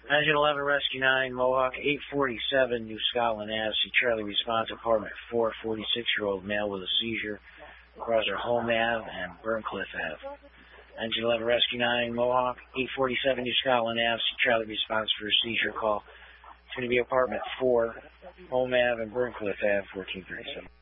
Engine 11, Rescue 9, Mohawk, 847 New Scotland Ave. See Charlie response, apartment 4, 46-year-old male with a seizure across our Home Ave and Burncliffe Ave. Engine 11, Rescue 9, Mohawk, 847 New Scotland Ave. See Charlie response for a seizure call. It's going to be apartment 4, Home Ave and Burncliffe Ave, 1437.